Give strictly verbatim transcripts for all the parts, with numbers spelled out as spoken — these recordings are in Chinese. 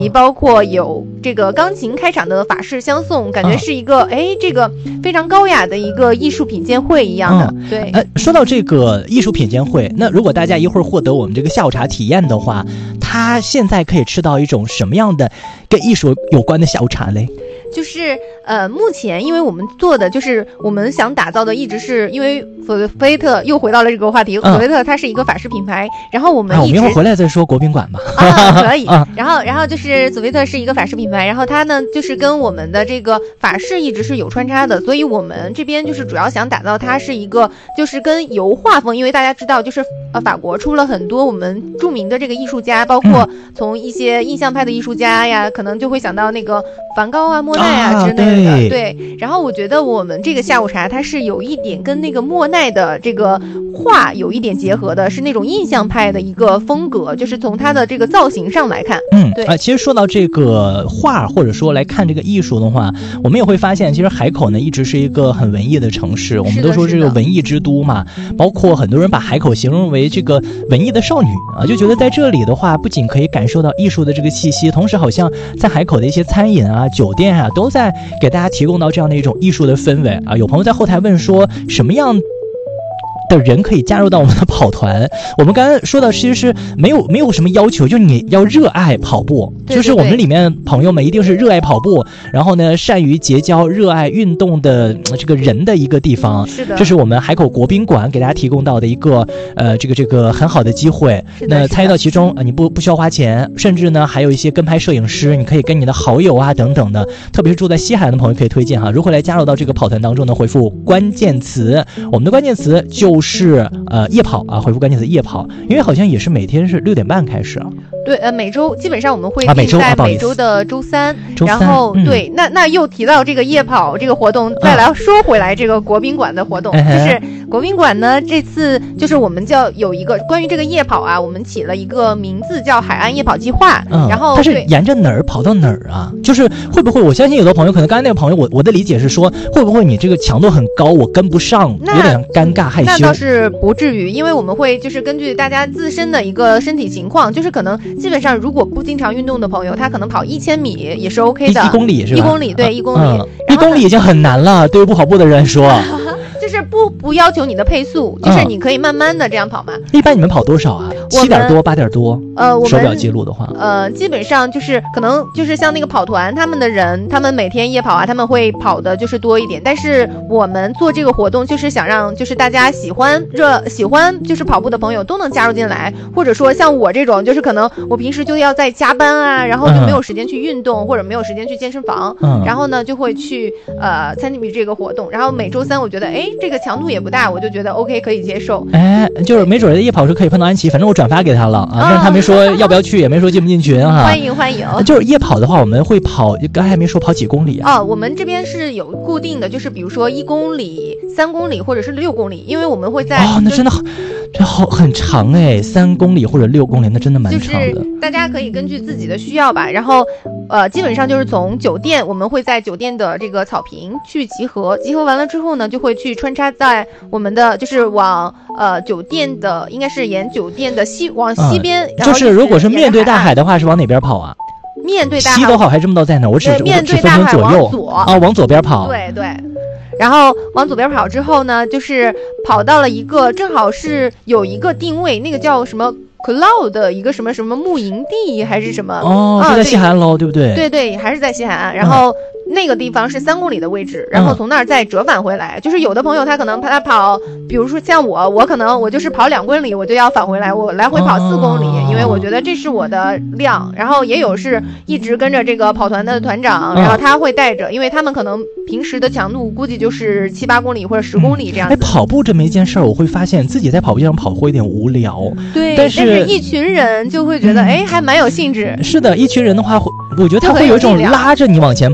包括有这个钢琴开场的法式相送，感觉是一个哎、啊、这个非常高雅的一个艺术品鉴会一样的。嗯、对， 呃，说到这个艺术品鉴会，那如果大家一会儿获得我们这个下午茶体验的话，他现在可以吃到一种什么样的跟艺术有关的下午茶嘞？ 就是呃，目前因为我们做的就是我们想打造的，一直是因为索菲特又回到了这个话题，索菲特它是一个法式品牌，然后我们一直、啊、 我们一会儿回来再说国宾馆吧。 啊，可以。啊、然后，然后就是索菲特是一个法式品牌，然后它呢就是跟我们的这个法式一直是有穿插的，所以我们这边就是主要想打造它是一个就是跟油画风，因为大家知道就是呃法国出了很多我们著名的这个艺术家，包括从一些印象派的艺术家呀，可能就会想到那个梵高啊、莫奈啊之类的。啊、对, 对。然后我觉得我们这个下午茶它是有一点跟那个莫奈的这个画有一点结合的，是那种印象派的一个风格，就是从它的这个造型上来看。 嗯， 对啊、呃，其实说到这个画或者说来看这个艺术的话，我们也会发现，其实海口呢一直是一个很文艺的城市，我们都说这个文艺之都嘛，包括很多人把海口形容为这个文艺的少女啊，就觉得在这里的话，不仅可以感受到艺术的这个气息，同时好像在海口的一些餐饮啊、酒店啊，都在给大家提供到这样的一种艺术的氛围啊。有朋友在后台问说，什么样的人可以加入到我们的跑团？我们刚才说到，其实是没有没有什么要求，就是你要热爱跑步， 对对对， 就是我们里面朋友们一定是热爱跑步，然后呢，善于结交热爱运动的这个人的一个地方。 是的， 这是我们海口国宾馆给大家提供到的一个呃这个这个很好的机会。那参与到其中，呃、你不不需要花钱，甚至呢还有一些跟拍摄影师，你可以跟你的好友啊等等的，特别是住在西海岸的朋友可以推荐哈。如何来加入到这个跑团当中呢？回复关键词，我们的关键词就是呃夜跑啊，回复关键词夜跑，因为好像也是每天是六点半开始啊。 对，呃，每周基本上我们会定在每周的周三， 啊、周然后、 嗯、 对，那那又提到这个夜跑这个活动，再来说回来这个国宾馆的活动， 嗯、 就是国宾馆呢这次就是我们叫有一个关于这个夜跑啊，我们起了一个名字叫海岸夜跑计划， 嗯、 然后它是沿着哪儿跑到哪儿啊？就是会不会？我相信有的朋友可能刚才那个朋友，我我的理解是说，会不会你这个强度很高，我跟不上，有点尴尬害羞？ 那倒是不至于，因为我们会就是根据大家自身的一个身体情况，就是可能基本上如果不经常运动的朋友，他可能跑一千米也是 OK 的， 一公里是吧？ 一公里对，一公里， 嗯、一公里已经很难了，对于不跑步的人说。 就是不不要求你的配速，就是你可以慢慢的这样跑嘛。 嗯、一般你们跑多少啊？七点多、八点多？ 呃，我们手表记录的话， 呃，基本上就是可能就是像那个跑团他们的人，他们每天夜跑啊，他们会跑的就是多一点。但是我们做这个活动，就是想让就是大家喜欢热喜欢就是跑步的朋友都能加入进来，或者说像我这种，就是可能我平时就要在加班啊，然后就没有时间去运动，嗯、或者没有时间去健身房， 嗯、 然后呢就会去呃参与这个活动。然后每周三我觉得哎这个强度也不大，我就觉得 OK 可以接受。 哎，就是没准在夜跑时可以碰到安琪，反正我转发给他了啊，但是他没说要不要去，也没说进不进群哈。 欢迎欢迎。 就是夜跑的话，我们会跑，刚才还没说跑几公里啊？ 哦，我们这边是有固定的，就是比如说一公里、三公里或者是六公里，因为我们会在哦，那真的好，这好很长哎，三公里或者六公里，那真的蛮长的。 就是大家可以根据自己的需要吧，然后呃，基本上就是从酒店，我们会在酒店的这个草坪去集合，集合完了之后呢，就会去穿插在我们的就是往呃酒店的，应该是沿酒店的西往西边， 嗯、就是如果是面对大海的话，是往哪边跑啊？ 面对大海， 西都好还这么到在哪？我只面对大海往左啊，往左边跑。 对对。然后往左边跑之后呢，就是跑到了一个正好是有一个定位，那个叫什么 Cloud 的一个什么什么露营地还是什么？ 哦，是在西海岸喽，对不对？ 对对，还是在西海岸。然后。嗯那个地方是三公里的位置，然后从那儿再折返回来。嗯、就是有的朋友他可能他跑，比如说像我，我可能我就是跑两公里，我就要返回来，我来回跑四公里，哦、因为我觉得这是我的量。然后也有是一直跟着这个跑团的团长，嗯、然后他会带着，因为他们可能平时的强度估计就是七八公里或者十公里这样子。 哎、嗯，跑步这么一件事儿，我会发现自己在跑步机上跑会有点无聊。 对， 但是但是一群人就会觉得，哎、嗯，还蛮有兴致。 是的，一群人的话，我觉得他会有一种拉着你往前跑，这就是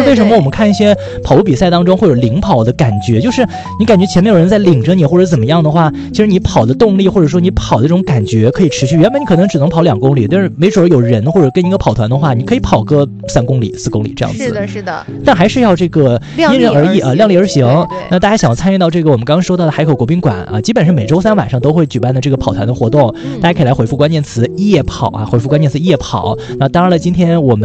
为什么我们看一些跑步比赛当中会有领跑的感觉，就是你感觉前面有人在领着你或者怎么样的话，其实你跑的动力或者说你跑的这种感觉可以持续。原本你可能只能跑两公里，但是没准有人或者跟一个跑团的话，你可以跑个三公里四公里这样子。 是的是的， 但还是要这个因人而异啊，量力而行。 对对， 那大家想参与到这个我们刚刚说到的海口国宾馆啊，基本是每周三晚上都会举办的这个跑团的活动，嗯、大家可以来回复关键词夜跑啊，回复关键词夜跑。那当然了，今天我们